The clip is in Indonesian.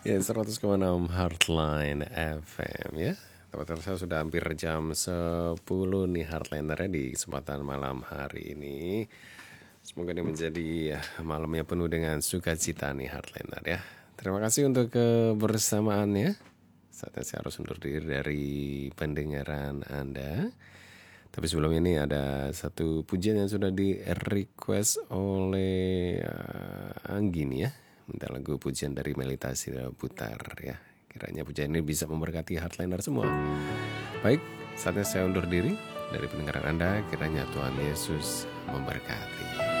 Ya, 100,6 Heartline FM ya. Teman-teman, saya sudah hampir jam 10 nih Heartlinernya di kesempatan malam hari ini. Semoga ini menjadi malamnya penuh dengan sukacita nih Heartliner ya. Terima kasih untuk kebersamaannya. Saatnya saya harus undur diri dari pendengaran Anda. Tapi sebelum ini ada satu pujian yang sudah di request oleh Anggi nih ya. Minta lagu pujian dari Melita Siregar ya. Kiranya pujian ini bisa memberkati Heartliner semua. Baik, saatnya saya undur diri dari pendengaran Anda. Kiranya Tuhan Yesus memberkati.